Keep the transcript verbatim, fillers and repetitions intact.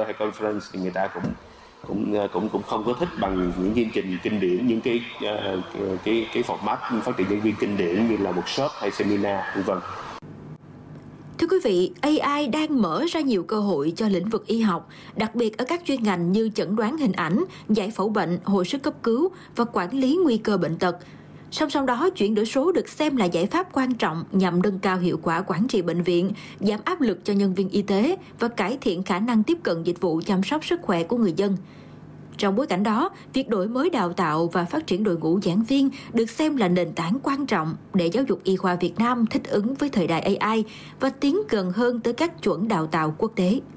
hay conference thì người ta cũng cũng cũng cũng không có thích bằng những chương trình kinh điển, những cái uh, cái cái format phát triển nhân viên kinh điển như là workshop hay seminar vân vân. Thưa quý vị, a i đang mở ra nhiều cơ hội cho lĩnh vực y học, đặc biệt ở các chuyên ngành như chẩn đoán hình ảnh, giải phẫu bệnh, hồi sức cấp cứu và quản lý nguy cơ bệnh tật. Song song đó, chuyển đổi số được xem là giải pháp quan trọng nhằm nâng cao hiệu quả quản trị bệnh viện, giảm áp lực cho nhân viên y tế và cải thiện khả năng tiếp cận dịch vụ chăm sóc sức khỏe của người dân. Trong bối cảnh đó, việc đổi mới đào tạo và phát triển đội ngũ giảng viên được xem là nền tảng quan trọng để giáo dục y khoa Việt Nam thích ứng với thời đại a i và tiến gần hơn tới các chuẩn đào tạo quốc tế.